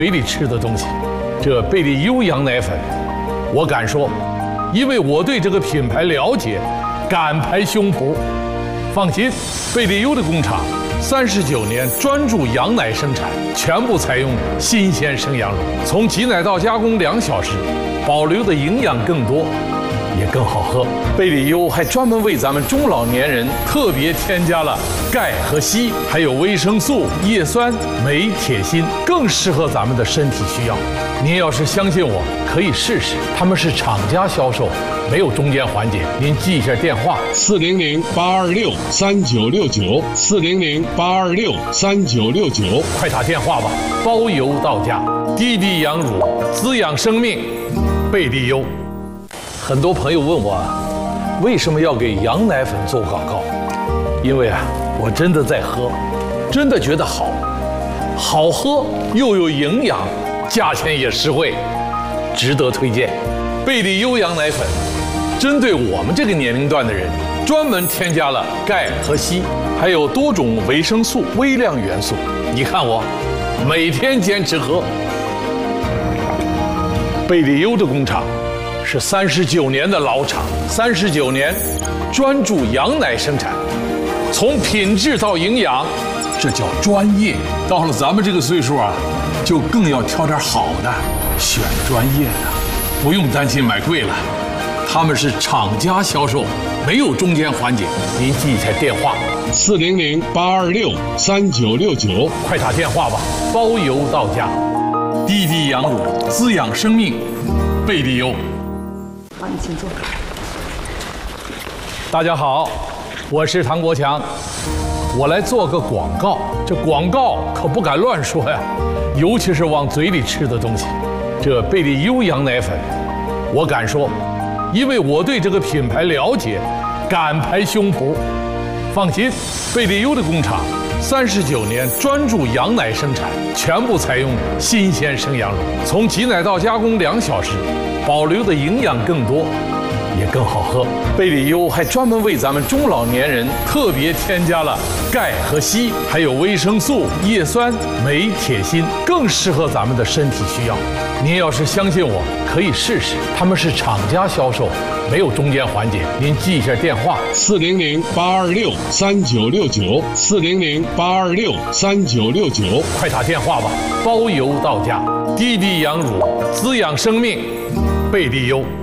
嘴里吃的东西，这贝利优羊奶粉，我敢说，因为我对这个品牌了解，敢拍胸脯。放心，贝利优的工厂39年专注羊奶生产，全部采用新鲜生羊乳，从挤奶到加工2小时，保留的营养更多，也更好喝。贝利优还专门为咱们中老年人特别添加了钙和硒，还有维生素、叶酸、镁、铁、锌，更适合咱们的身体需要。您要是相信我，可以试试。他们是厂家销售，没有中间环节。您记一下电话：400-826-3969，400-826-3969，快打电话吧，包邮到家。滴滴羊乳，滋养生命，贝利优。很多朋友问我，为什么要给羊奶粉做广告？因为我真的在喝，真的觉得好喝又有营养，价钱也实惠，值得推荐。贝利优羊奶粉针对我们这个年龄段的人，专门添加了钙和硒，还有多种维生素、微量元素。你看我每天坚持喝。贝利优的工厂是39年的老厂，39年专注羊奶生产，从品质到营养，这叫专业。到了咱们这个岁数就更要挑点好的，选专业的，不用担心买贵了。他们是厂家销售，没有中间环节。您记一下电话：400-826-3969，快打电话吧，包邮到家。滴滴羊乳，滋养生命，贝利优。 好，你请坐。 大家好，我是唐国强，我来做个广告。这广告可不敢乱说呀，尤其是往嘴里吃的东西。这贝利优羊奶粉，我敢说，因为我对这个品牌了解，敢拍胸脯。放心，贝利优的工厂39年专注羊奶生产，全部采用新鲜生羊乳，从挤奶到加工2小时，保留的营养更多，也更好喝。贝利优还专门为咱们中老年人特别添加了钙和硒，还有维生素、叶酸、镁、铁、锌，更适合咱们的身体需要。您要是相信我，可以试试。他们是厂家销售，没有中间环节。您记一下电话：400-826-3969，400-826-3969，快打电话吧，包邮到家。滴滴羊乳，滋养生命，贝利优。